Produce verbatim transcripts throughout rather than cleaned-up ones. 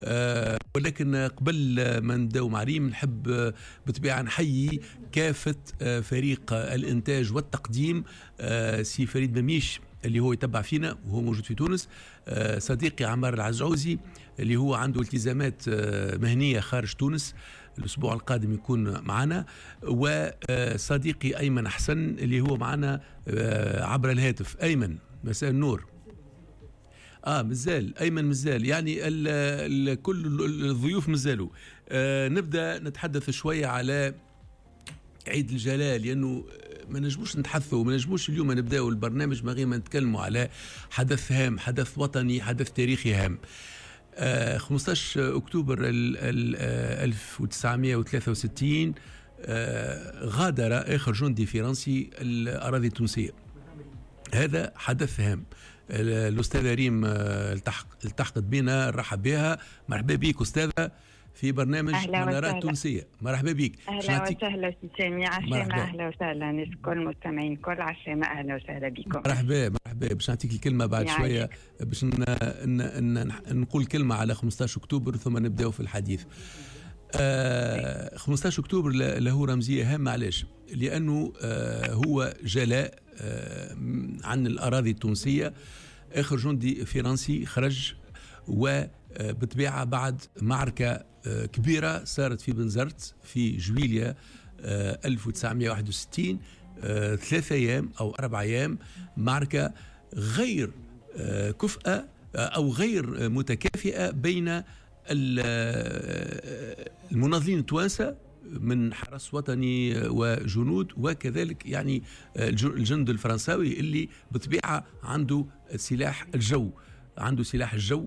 أه ولكن قبل ما نبداو مع ريم نحب بالطبيعه نحيي كافه فريق الانتاج والتقديم، أه سي فريد مميش اللي هو يتبع فينا وهو موجود في تونس، أه صديقي عمار العزعوزي اللي هو عنده التزامات مهنيه خارج تونس الاسبوع القادم يكون معنا، وصديقي ايمن حسن اللي هو معنا عبر الهاتف. ايمن مساء النور. اه مازال ايمن مازال يعني ال ال كل الضيوف مازالوا. آه نبدا نتحدث شويه على عيد الجلال، لانه ما نجموش نتحدثوا ما نجموش اليوم نبداو البرنامج من غير ما نتكلموا على حدث هام، حدث وطني، حدث تاريخي هام. آه خمسة عشر أكتوبر ألف وتسعمائة وثلاثة وستين آه غادر آخر جندي فرنسي الأراضي التونسية. هذا حدث هام. الأستاذة ريم التحق التحقت بنا، نرحب بها. مرحبا بك أستاذة في برنامج منارات التونسية. مرحبا بك. أهلا وسهلا سامي. عسلامة. أهلا وسهلا الناس الكل المستمعين الكل. عسلامة. أهلا وسهلا بكم. مرحبا مرحبا. باش نعطيك الكلمة بعد يعني شوية باش نقول كلمة على خمسة عشر أكتوبر ثم نبدأ في الحديث. آه خمسة عشر أكتوبر له رمزية هامة. علاش؟ لأنه آه هو جلاء آه عن الأراضي التونسية. آخر جندي فرنسي خرج، وبالطبيعة بعد معركة آه كبيرة صارت في بنزرت في جويلية آه ألف وتسعمائة وواحد وستين، آه ثلاثة أيام أو أربع أيام، معركة غير آه كفءة آه أو غير متكافئة بين المناضلين التوانسة من حرس وطني وجنود، وكذلك يعني الجند الفرنساوي اللي بطبيعة عنده سلاح الجو عنده سلاح الجو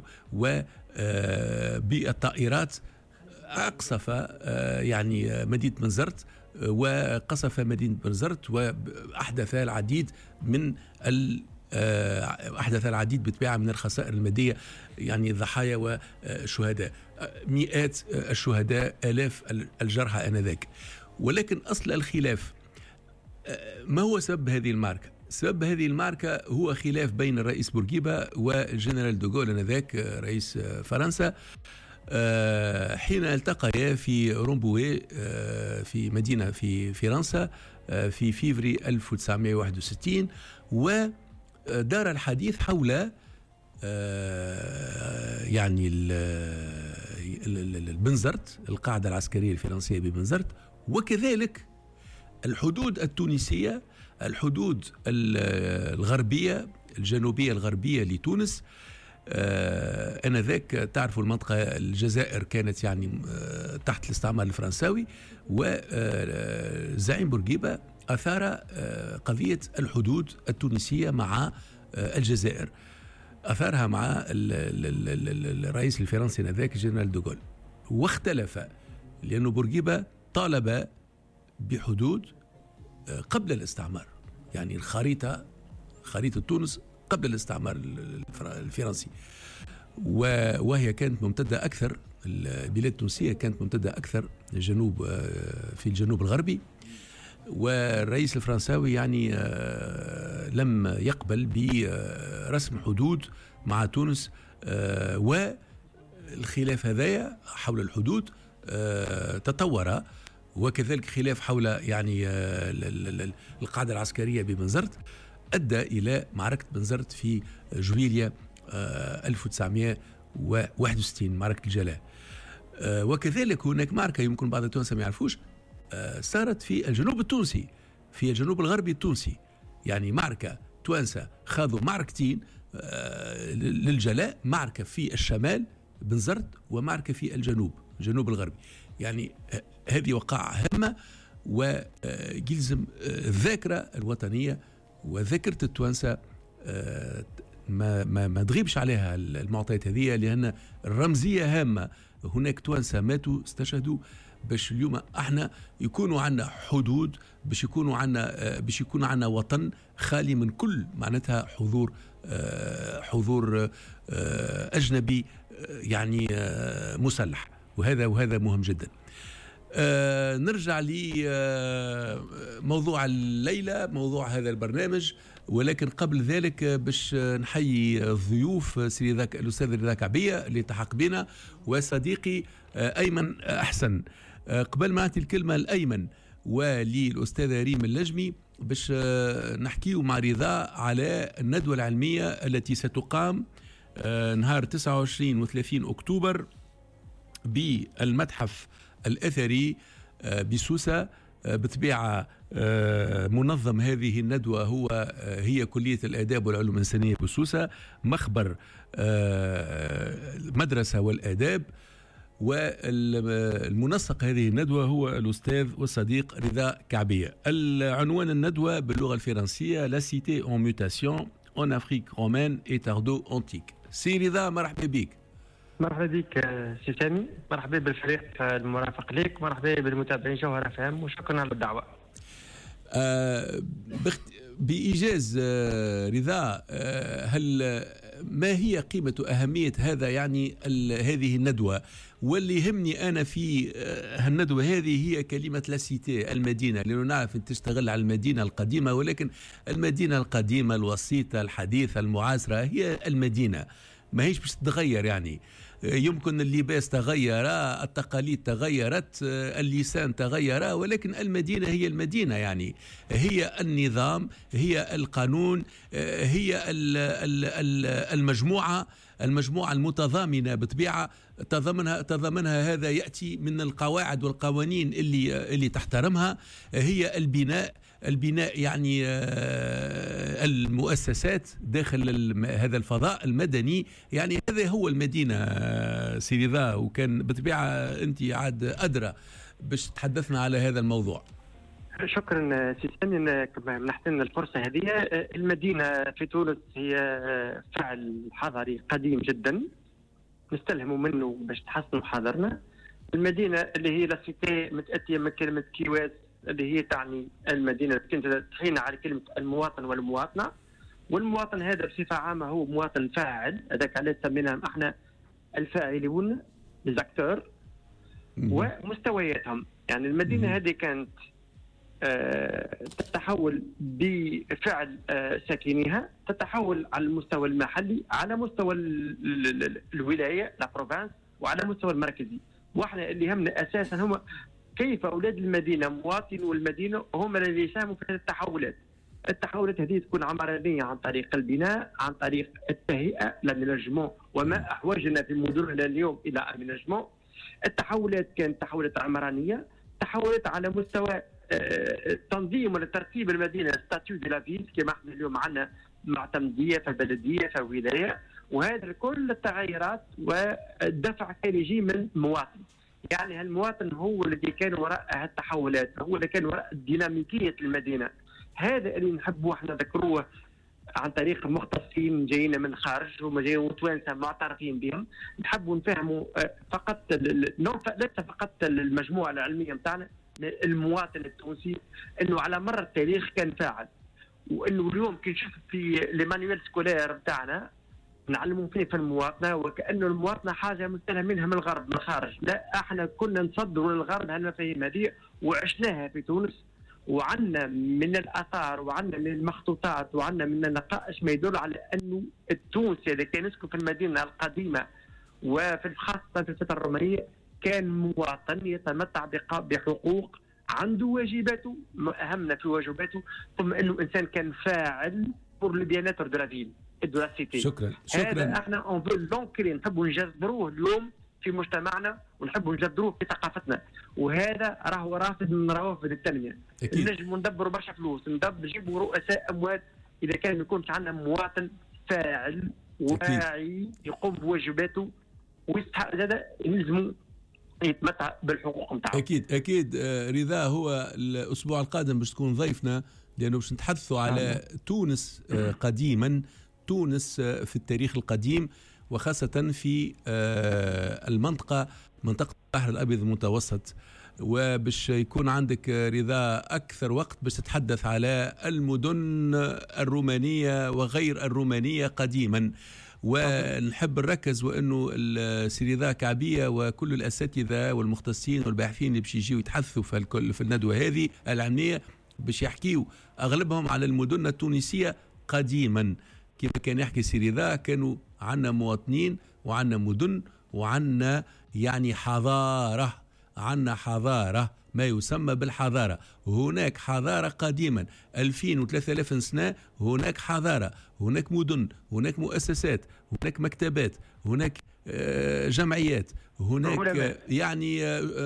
وبالطائرات أقصف يعني مدينة بنزرت وقصف مدينة بنزرت وأحدث العديد من ال أحدث العديد بالطبيعة من الخسائر المادية، يعني ضحايا وشهداء، مئات الشهداء، آلاف الجرحى آنذاك. ولكن أصل الخلاف ما هو سبب هذه المعركة؟ سبب هذه المعركة هو خلاف بين الرئيس بورقيبة والجنرال دوغول آنذاك رئيس فرنسا، حين التقيا في رومبوي في مدينة في فرنسا في فيفري ألف وتسعمائة وواحد وستين، و دار الحديث حول يعني البنزرت، القاعدة العسكرية الفرنسية ببنزرت، وكذلك الحدود التونسية، الحدود الغربية الجنوبية الغربية لتونس. آنذاك تعرفوا المنطقة الجزائر كانت يعني تحت الاستعمار الفرنساوي، وزعيم بورقيبة أثار قضية الحدود التونسية مع الجزائر، أثارها مع الرئيس الفرنسي آنذاك جنرال دوغول، واختلف لأنه بورقيبة طالب بحدود قبل الاستعمار، يعني الخريطة خريطة تونس قبل الاستعمار الفرنسي، وهي كانت ممتدة أكثر، البلاد التونسية كانت ممتدة أكثر الجنوب في الجنوب الغربي، والرئيس الفرنساوي يعني لم يقبل برسم حدود مع تونس، والخلاف هذايا حول الحدود تطور، وكذلك خلاف حول يعني القاعدة العسكرية ببنزرت أدى إلى معركة بنزرت في جويلية ألف وتسعمائة وواحد وستين، معركة الجلاء. وكذلك هناك معركة يمكن بعض التوانسة ما يعرفوش صارت في الجنوب التونسي، في الجنوب الغربي التونسي، يعني معركة توانسة خاضوا معركتين للجلاء، معركة في الشمال بنزرت ومعركة في الجنوب الجنوب الغربي. يعني هذه وقائع هامة، ويلزم الذاكرة الوطنية وذاكرة التوانسة ما ما ما تغيبش عليها المعطيات هذه، لأن الرمزية هامة. هناك توانسة ماتوا استشهدوا باش اليوم احنا يكونوا عنا حدود، باش يكونوا عنا باش يكون عنا وطن خالي من كل معناتها حضور حضور اجنبي يعني مسلح، وهذا وهذا مهم جدا. آه نرجع لموضوع الليلة، موضوع هذا البرنامج، ولكن قبل ذلك باش نحيي الضيوف سيدي ذاك الأستاذ رضا كعبية اللي التحق بنا، وصديقي آه أيمن أحسن. آه قبل ما أعطي الكلمة الأيمن وللأستاذة ريم اللجمي باش آه نحكيه مع رضا على الندوة العلمية التي ستقام آه نهار تسعة وعشرين وثلاثين أكتوبر بالمتحف الأثري بسوسة. بطبيعة منظم هذه الندوة هو هي كلية الآداب والعلوم الإنسانية بسوسة، مخبر المدرسة والآداب، والمنسق هذه الندوة هو الأستاذ والصديق رضا كعبية. العنوان الندوة باللغة الفرنسية La cité en mutation en Afrique romaine et tardo-antique. سي رضا مرحبا بك. مرحبا بك سي سامي، مرحبا بالفريق المرافق لك، مرحبا بالمتابعين جوهر اف ام، وشكرا على الدعوه. آه بخت... بإيجاز آه رضا، آه هل ما هي قيمة أهمية هذا يعني هذه الندوة؟ واللي يهمني أنا في آه الندوة هذه هي كلمة لاسيتي، المدينة، لأنه نعرف أن تشتغل على المدينة القديمة، ولكن المدينة القديمة الوسيطة الحديثة المعاصرة هي المدينة، ما هيش باش تتغير. يعني يمكن اللباس تغير، التقاليد تغيرت، اللسان تغير، ولكن المدينة هي المدينة، يعني هي النظام، هي القانون، هي المجموعة المجموعة المتضامنة بطبيعة تضمنها تضمنها هذا يأتي من القواعد والقوانين اللي اللي تحترمها، هي البناء البناء يعني المؤسسات داخل هذا الفضاء المدني، يعني هذا هو المدينة سيدي ذا. وكان بطبيعة أنت عاد أدرى باش تحدثنا على هذا الموضوع. شكرا سي سامي انك منحت لنا الفرصة هذه. المدينة في تونس هي فعل حضاري قديم جدا نستلهموا منه باش تحسنوا حاضرنا. المدينة اللي هي لاسيتي متأتية من كلمة كيواس اللي هي تعني المدينة، كنت تحين على كلمة المواطن والمواطنة، والمواطن هذا بصفة عامة هو مواطن فاعل، هذاك علاش سميناهم احنا الفاعلون ليزاكتور ومستوياتهم. يعني المدينة هذه كانت أه تتحول بفعل أه ساكنيها، تتحول على المستوى المحلي، على مستوى الولاية لا بروفانس، وعلى مستوى المركزي. واحنا اللي همنا اساسا هم كيف أولاد المدينة مواطنو المدينة هم الذين يساهموا في التحولات. التحولات هذه تكون عمرانية عن طريق البناء، عن طريق التهيئة، الاميناجمون، وما أحوجنا في مدننا اليوم إلى اميناجمون. التحولات كانت تحولات عمرانية، تحولات على مستوى تنظيم وترتيب المدينة، ستاتيو دي لا فيل كما احنا اليوم عندنا معتمدية في البلدية في الولاية، وهذا كل التغيرات والدفع كان يجي من مواطن. يعني هالمواطن هو الذي كان وراء هالتحولات، هو اللي كان وراء ديناميكية المدينة. هذا اللي نحبوا احنا نذكروه عن طريق مختصين جايين من خارج، هما جايين توانسه معترفين بهم، نحبوا نفهموا فقط ليس فقط المجموعة العلمية نتاعنا، المواطن التونسي انه على مر التاريخ كان فاعل، وانه اليوم كي نشوف في المانيوال سكولير نتاعنا نعلموا فيه في المواطنه وكانه المواطنه حاجه مستلهه منها من الغرب من الخارج. لا، احنا كنا نصدروا للغرب هالمفاهيم هذه وعشناها في تونس، وعندنا من الاثار وعندنا من المخطوطات وعندنا من النقائش ما يدل على انه التونسي اللي كان يسكن في المدينه القديمه وفي خاصه في الفتره الرومانيه كان مواطن يتمتع بحقوق، عنده واجباته، اهمنا في واجباته، ثم انه انسان كان فاعل بور لو بياناتر دو لا فيل. شكرا شكرا. هذا احنا اون فو لونكري نحبوا نجذروه اليوم في مجتمعنا ونحبوا نجذروه في ثقافتنا، وهذا راهو رافد من روافد التنميه. نجموا ندبروا برشا فلوس، ندبر نجيبوا رؤساء اموات اذا كان ما يكونش عندنا مواطن فاعل واعي يقوم بواجباته ويستحق هذا يلزموا يتمتع بالحقوق نتاعو. اكيد اكيد. رضا هو الاسبوع القادم باش تكون ضيفنا، لانه باش نتحدثوا على تونس قديما، تونس في التاريخ القديم، وخاصة في المنطقة منطقة البحر الأبيض المتوسط. وباش يكون عندك رضا أكثر وقت باش تتحدث على المدن الرومانية وغير الرومانية قديما. ونحب نركز وأنه سيريذا كعبية وكل الأساتذة والمختصين والباحثين اللي باش يجيو يتحدثوا في الكل في الندوة هذه العلمية باش يحكيوا أغلبهم على المدن التونسية قديما. كيف كان يحكي سيريذا كانوا عنا مواطنين وعنا مدن وعنا يعني حضارة، عنا حضارة ما يسمى بالحضارة. هناك حضارة قديما ألفين وثلاثة آلاف سنة، هناك حضارة، هناك مدن، هناك مؤسسات، هناك مكتبات، هناك جمعيات، هناك يعني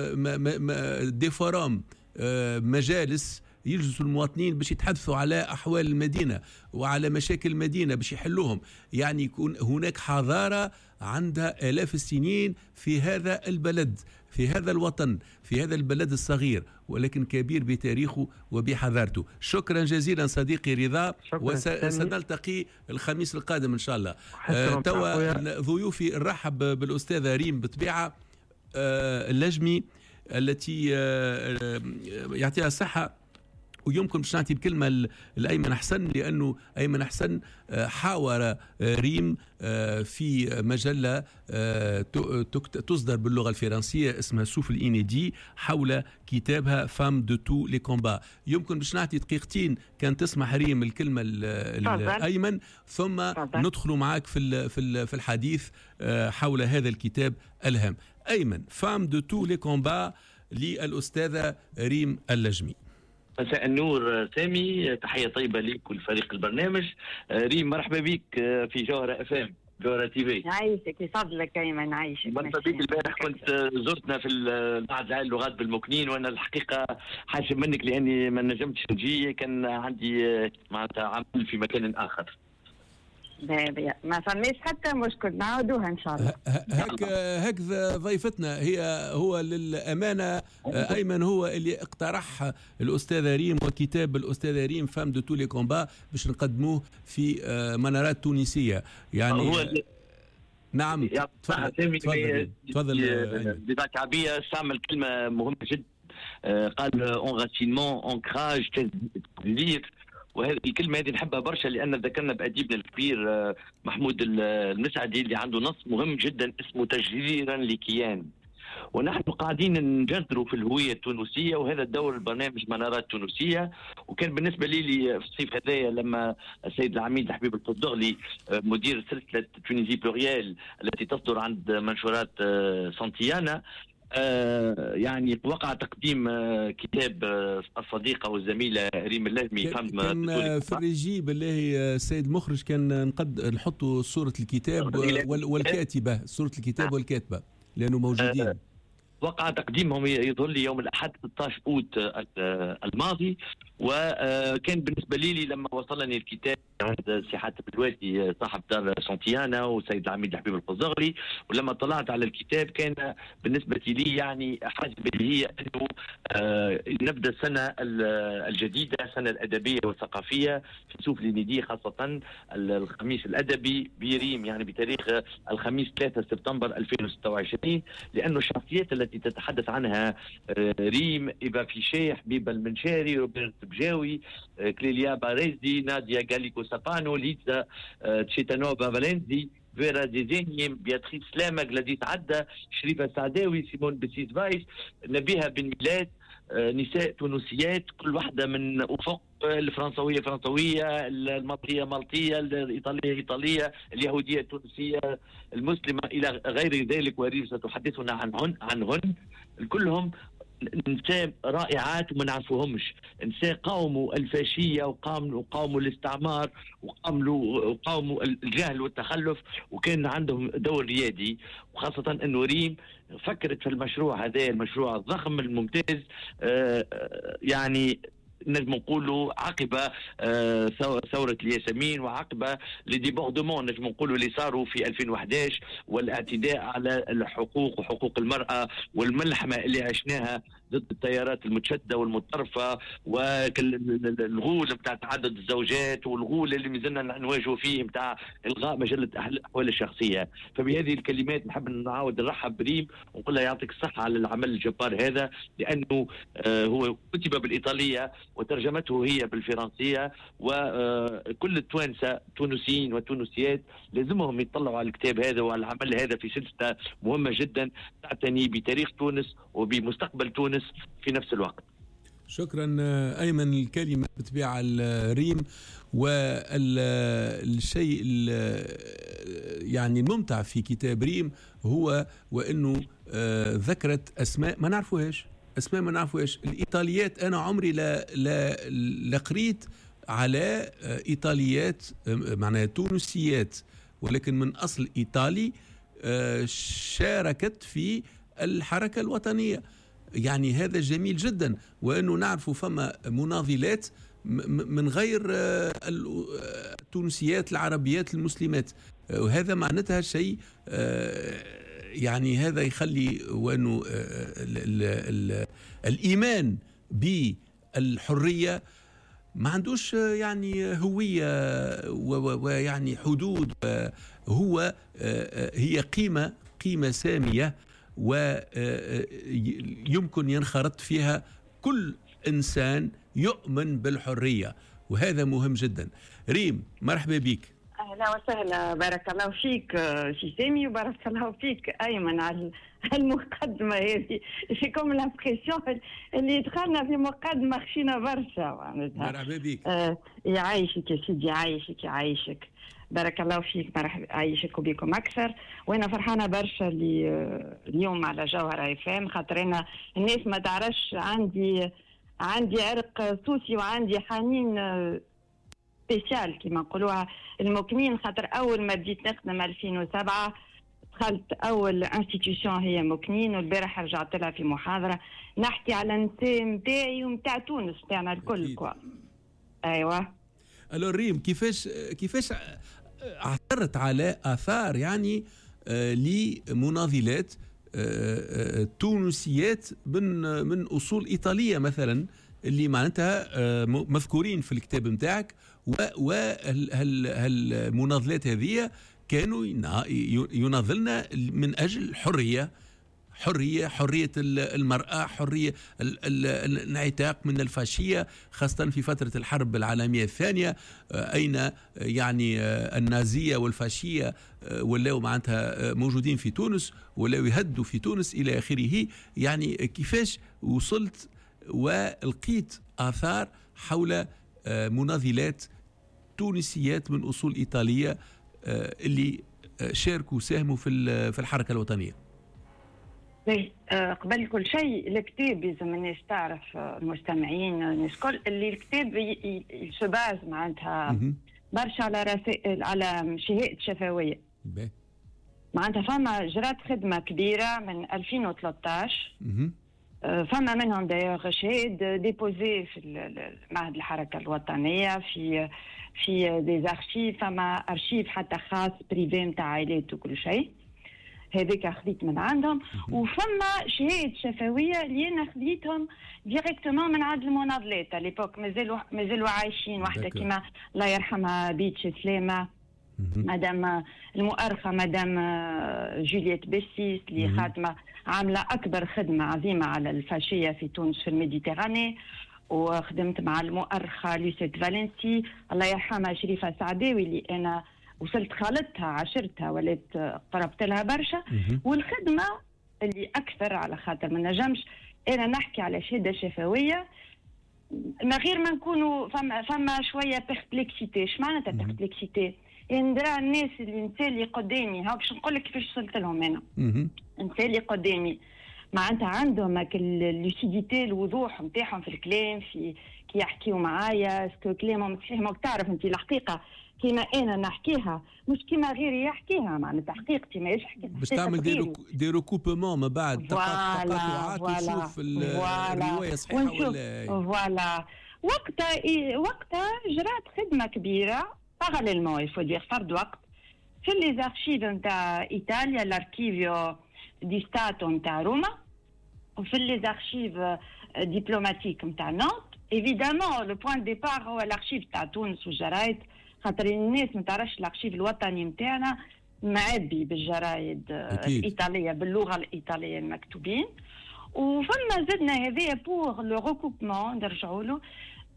دي فورام، مجالس يجلسوا المواطنين باش يتحدثوا على أحوال المدينة وعلى مشاكل المدينة باش يحلوهم. يعني يكون هناك حضارة عندها آلاف السنين في هذا البلد، في هذا الوطن، في هذا البلد الصغير ولكن كبير بتاريخه وبحضارته. شكرا جزيلا صديقي رضا، وسنلتقي الخميس القادم إن شاء الله. آه توا ضيوفي نرحب بالأستاذة ريم بطبيعة آه اللجمي التي آه يعطيها الصحة، ويمكن باش نعطي الكلمة لأيمن حسن لأنه أيمن حسن حاور ريم في مجلة تصدر باللغة الفرنسية اسمها سوفل إينيدي حول كتابها فام دو تو لي كومبا. يمكن باش نعطي دقيقتين كان تسمح ريم الكلمة لأيمن، ثم ندخل معك في في الحديث حول هذا الكتاب الهام. أيمن، فام دو تو لي كومبا للأستاذة ريم اللجمي. مساء النور سامي، تحية طيبة ليك ولفريق البرنامج. ريم مرحبا بك في جوهرة اف ام، جوهرة تي في. عايشك يفضلك ايمن، عايشك. مرحبا بك. البارح كنت زرتنا في المعهد العالي للغات بالمكنين، وانا الحقيقة حاشم منك لاني ما نجمتش نجي، كان عندي معناتها عمل في مكان اخر. ما فماش حتى مشكل، نعودوها ان شاء الله. هك هك ضيفتنا هي هو للامانه ايمن هو اللي اقترح الاستاذه ريم وكتاب الاستاذه ريم فام دو تو لي كومبا باش نقدموه في منارات تونسيه. يعني هو نعم تفضل تفضل تفضل. بضاعة كعبيه استعمل كلمه مهمه جدا، قال اونغاسينمون، انكراج، تدلير، وهذه الكلمة هذه نحبها برشا لأن ذكرنا بأديبنا الكبير محمود المسعدي اللي عنده نص مهم جدا اسمه تجريرا لكيان. ونحن قاعدين نجذروا في الهوية التونسية، وهذا الدور البرنامج منارات تونسية. وكان بالنسبة لي, لي في الصيف هذايا لما السيد العميد حبيب الفضغلي مدير سلسلة تونيزي بلوريال التي تصدر عند منشورات سانتيانا آه يعني وقع تقديم آه كتاب آه الصديقة والزميلة ريم اللجمي. كان في الريجي بالله السيد المخرج كان نقد نحطوا صورة الكتاب والكاتبة، صورة الكتاب والكاتبة لأنه موجودين. آه وقع تقديمهم يظهر لي يوم الأحد ستة عشر أوت الماضي، وكان بالنسبة لي لما وصلني الكتاب عند سي حاتم الوالدي صاحب دار سانتيانا والسيد العميد الحبيب الفضغلي، ولما طلعت على الكتاب كان بالنسبة لي يعني حاجة بديهية أنه نبدأ السنة الجديدة، السنة الأدبية والثقافية في سوفل إينيدي، خاصة الخميس الأدبي بريم يعني بتاريخ الخميس ثلاثة سبتمبر ألفين وستة وعشرين، لأنه الشخصيات التي تتحدث عنها ريم إيفا فيشي، حبيبة المنشاري، روبرت بجاوي، كليليا باريزي، ناديا غاليكو سابانو، ليتزا تشيتانوفا فالنزي، فيرا ديزيني، بياتريس سلامة، غلاديس عدة، شريفة سعداوي، سيمون بسيس فايس، نبيها بن ميلاد، نساء تونسيات كل واحدة من أفق، الفرنسوية فرنسوية، المالطية مالطية، الإيطالية إيطالية، اليهودية التونسية، المسلمة إلى غير ذلك. وريم ستحدثنا عنهن عنهن كلهم نساء رائعات وما نعرفوهمش، نساء قاوموا الفاشية وقاوموا وقاوموا الاستعمار وقاوموا وقاوموا الجهل والتخلف، وكان عندهم دور ريادي. وخاصة أنه ريم فكرت في المشروع هذا، المشروع الضخم الممتاز، يعني نجم نقولوا عقب ثورة الياسمين وعقب لديبوردمون نجم نقولوا اللي صاروا في ألفين وأحد عشر، والاعتداء على الحقوق وحقوق المرأة، والملحمة اللي عشناها ضد التيارات المتشددة والمتطرفة، والغول بتاع تعدد الزوجات، والغول اللي مازلنا نواجهوا فيه بتاع إلغاء مجلة الأحوال الشخصية. فبهذه الكلمات نحب نعاود نرحب بريم ونقول له يعطيك الصحة على العمل الجبار هذا، لأنه هو كتب بالإيطالية وترجمته هي بالفرنسية، وكل التوانسة تونسيين وتونسيات لازمهم يطلعوا على الكتاب هذا وعلى العمل هذا في سلسلة مهمة جدا تعتني بتاريخ تونس وبمستقبل تونس في نفس الوقت. شكرا أيمن. الكلمة بتبيع الريم، والشيء يعني الممتع في كتاب ريم هو وأنه ذكرت أسماء ما نعرفوهاش، أسماء ما نعرفوهاش. الإيطاليات أنا عمري لا لا لقريت على إيطاليات معناها تونسيات ولكن من أصل إيطالي شاركت في الحركة الوطنية. يعني هذا جميل جدا، وأنه نعرف فما مناضلات من غير التونسيات العربيات المسلمات، وهذا معناتها شيء يعني هذا يخلي وأنه الإيمان بالحرية ما عندوش يعني هوية ويعني حدود، هو هي قيمة قيمة سامية ويمكن ينخرط فيها كل إنسان يؤمن بالحرية، وهذا مهم جدا. ريم مرحبا بك. أهلا وسهلا، بارك الله فيك سي سامي وبارك الله فيك أيمن على المقدمة هذه. فيكم الامبرسيون اللي دخلنا في مقدمة خشينا برشا. مرحبا بك. آه يعيشك يا سيدي، يعيشك يعيشك، بارك الله فيك، مرحبا عايشك وبكم اكثر. وانا فرحانه برشا اللي اليوم على جوهره اف ام، خاطر انا الناس ما تعرفش عندي عندي عرق سوسي وعندي حنين سبيسيال كما نقولوها المكنين، خاطر اول ما بديت نخدم ألفين وسبعة دخلت اول انستيتيوشن هي مكنين، والبارح رجعت لها في محاضره نحكي على النساء نتاعي ونتاع تونس نتاعنا الكل كوا. ايوه. الو ريم، كيفاش كيفاش عثرت على آثار يعني آه لمناضلات آه آه تونسيات من من أصول إيطالية مثلا اللي معناتها آه مذكورين في الكتاب متاعك، والمناضلات هذه كانوا يناضلنا من أجل الحرية، حرية حرية المرأة، حرية الانعتاق من الفاشية، خاصة في فترة الحرب العالمية الثانية أين يعني النازية والفاشية ولاو معناتها موجودين في تونس ولاو يهدوا في تونس إلى آخره. يعني كيفاش وصلت ولقيت آثار حول مناضلات تونسيات من أصول إيطالية اللي شاركوا ساهموا في في الحركة الوطنية؟ قبل كل شيء الكتاب لازم الناس تعرف، المستمعين الناس كل اللي الكتاب يشباز معناتها برشا على رسائل على شهادة شفوية. معناتها فما جرات خدمة كبيرة من ألفين وثلاثة عشر، فما منهم دايوغ شهاد ديبوزي في معهد الحركة الوطنية في في دي زارشيف، فما ارشيف حتى خاص بريفي نتاع عائلات وكل شيء، هذيك خذيت من عندهم. وفما شهادة شفوية اللي انا خذيتهم ديريكتومون من عند المناضلات ليبوك، مازالوا مازالوا عايشين، واحدة كيما الله يرحمها بيتش سلامة، مدام المؤرخة مدام جولييت بيسيس اللي خادمة عاملة أكبر خدمة عظيمة على الفاشية في تونس في الميديتيراني، وخدمت مع المؤرخة لوسيت فالنسي الله يرحمها شريفة سعداوي اللي أنا وصلت خالتها عشرتها ولات قربت لها برشا. والخدمة اللي أكثر على خاطر ما نجمش أنا نحكي على شهادة شفوية ما غير ما نكونوا فما فما شوية بيربلكسيتي. اش معناتها بيربلكسيتي؟ يعني درا الناس اللي نسى اللي قدامي هاك باش نقول لك كيفاش وصلت لهم انا. نسى اللي قدامي معناتها عندهم هاك اللوسيديتي الوضوح نتاعهم في الكلام، في كي يحكيوا معايا اسكو كلامهم تفهموا. تعرف انت الحقيقه كيما انا نحكيها مش كيما غيري يحكيها، معناتها حقيقتي ماهيش حقيقه باش تعمل دي دي ريكوبمون ما بعد تقاطعات وتشوف الروايه صحيحه ولا فوالا. وقتها وقتها جرات خدمه كبيره باراليلمون يفو دير فرد وقت في لي زارشيف نتاع ايطاليا، الاركيفيو دي ستاتو نتاع روما، وفي لي زارشيف ديبلوماتيك نتاع نانت. ايفيدامون لو بوين ديبار هو الارشيف تاع تونس والجرايد، خاطر الناس ما تعرفش الارشيف الوطني نتاعنا معبي بالجرايد الايطاليه باللغه الايطاليه المكتوبين. وفما زدنا هذايا بور لو ريكوبمون نرجعوا له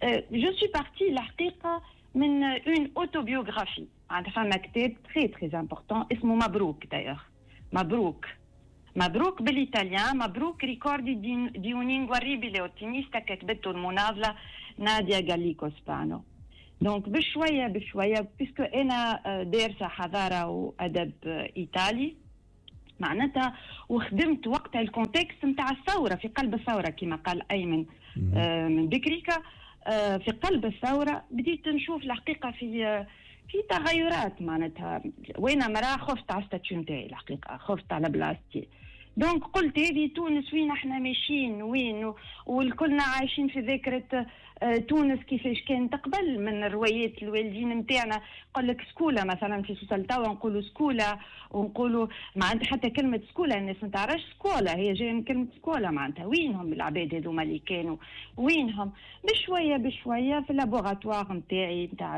جو سوي بارتي الحقيقه من اون اوتوبيوغرافي. عندها فما كتاب تري تري امبورطون اسمه مبروك دايوغ. مبروك مبروك بالايطاليان، مبروك ريكوردي دي اونينغوا ريبيلي اوتيميستا كتبته المناضله ناديا غاليكو سبانو. دونك بشويه بشويه بيسكو انا دارسه حضاره وادب ايطالي معناتها، وخدمت وقتها الكونتكست نتاع الثوره في قلب الثوره كما قال ايمن من بكريكا. في قلب الثوره بديت نشوف الحقيقه في في تغيرات معناتها. وين مراه خفت على الستاتيو نتاعي الحقيقه، خفت على بلاصتي. دونك قلت هذه تونس وين احنا ماشيين وين، والكلنا عايشين في ذاكره تونس كيفاش كانت قبل من روايات الوالدين نتاعنا. يقول لك سكولا مثلا في سوسلتاو نقولوا سكولا، ونقولوا معناتها حتى كلمه سكولا الناس ما تعرفش سكولا، هي جايه من كلمه سكولا معناتها. وينهم العباد هذوما اللي كانوا وينهم؟ بشويه بشويه في اللابوغاتوار نتاعي نتاع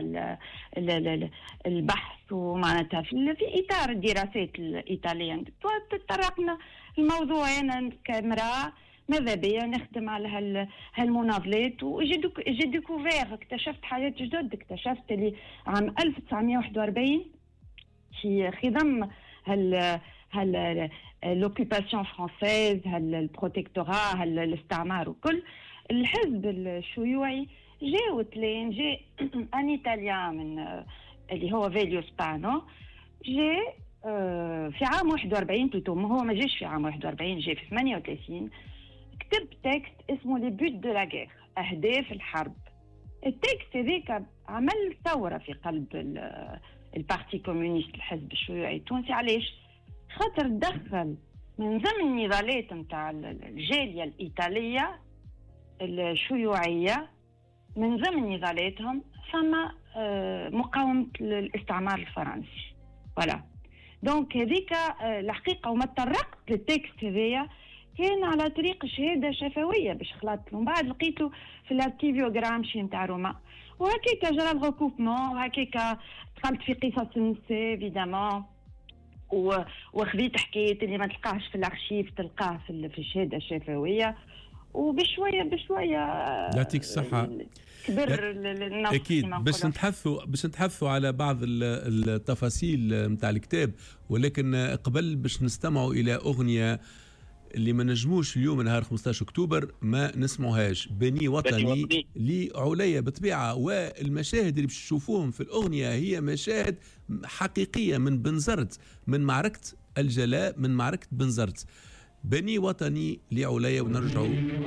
البحث ومعناتها في, في اطار الدراسات الايطاليه تطرقنا الموضوع. انا كامراه ماذا بيا نخدم على هال هالمناضلات، وجي ديكوفير اكتشفت حاجات جدد. اكتشفت اللي عام ألف وتسعمائة وواحد وأربعين في خضم هال هال لوكوباسيون فرانسيز، هال البروتكتورا، هال الاستعمار وكل الحزب الشيوعي جاء وتلين جاء ان ايطاليان من اللي هو فيليو سبانو جاء في عام واحد وأربعين بلوتو. هو ما جاش في عام واحد وأربعين، جاء في ثمانية وثلاثين. كتب تكست اسمه لي بوت دو لا غير، اهداف الحرب. التكست هذاك عمل ثوره في قلب البارتي كومونيست الحزب الشيوعي التونسي. علاش؟ خاطر دخل من ضمن النضالات نتاع الجاليه الايطاليه الشيوعيه، من ضمن نضالاتهم فما مقاومه الاستعمار الفرنسي. فوالا دونك هذيك الحقيقه. وما تطرقت للتكست هذايا كان على طريق شهاده شفويه باش خلطت له، من بعد لقيته في الاركيفيوغرام شي نتاع روما، وهكاك جرى الركوبمون، وهكاك دخلت في قصص النساء ايفيدامون، وخذيت حكايه اللي ما تلقاهش في الارشيف تلقاه في الشهاده الشفويه. وبشويه بشويه يعطيك الصحه كبر النص. اكيد باش نتحدثوا باش نتحدثوا على بعض التفاصيل نتاع الكتاب، ولكن قبل باش نستمعوا الى اغنيه اللي ما نجموش اليوم نهار خمسة عشر أكتوبر ما نسمعوهاش. بني وطني لعليا بالطبيعه، والمشاهد اللي باش تشوفوهم في الاغنيه هي مشاهد حقيقيه من بنزرت، من معركه الجلاء، من معركه بنزرت. بني وطني لعليا. ونرجعوا